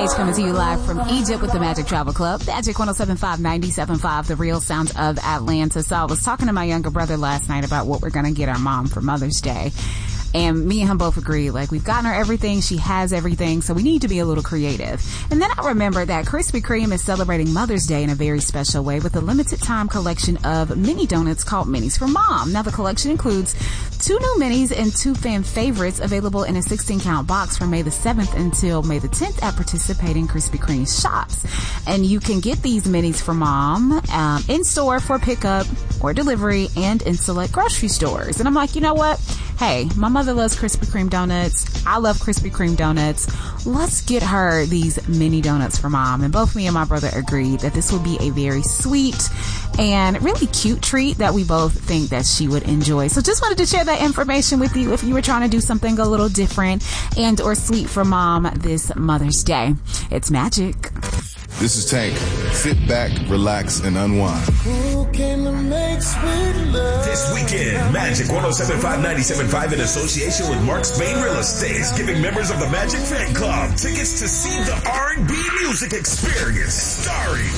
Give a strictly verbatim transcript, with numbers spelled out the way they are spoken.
Stage coming to you live from Egypt with the Magic Travel Club. Magic one oh seven point five, ninety-seven point five, the real sound of Atlanta. So I was talking to my younger brother last night about what we're going to get our mom for Mother's Day. And me and him both agree, like, we've gotten her everything. She has everything. So we need to be a little creative. And then I remember that Krispy Kreme is celebrating Mother's Day in a very special way with a limited time collection of mini donuts called Minis for Mom. Now, the collection includes two new minis and two fan favorites available in a sixteen count box from May the seventh until May the tenth at participating Krispy Kreme shops. And you can get these minis for Mom um, in store for pickup or delivery and in select grocery stores. And I'm like, you know what? Hey, my mother loves Krispy Kreme donuts. I love Krispy Kreme donuts. Let's get her these mini donuts for Mom. And both me and my brother agreed that this would be a very sweet and really cute treat that we both think that she would enjoy. So just wanted to share that information with you if you were trying to do something a little different and or sweet for Mom this Mother's Day. It's Magic. This is Tank. Sit back, relax, and unwind. This weekend, Magic one oh seven point five, ninety-seven point five in association with Mark Spain Real Estate is giving members of the Magic Fan Club tickets to see the R and B music experience starring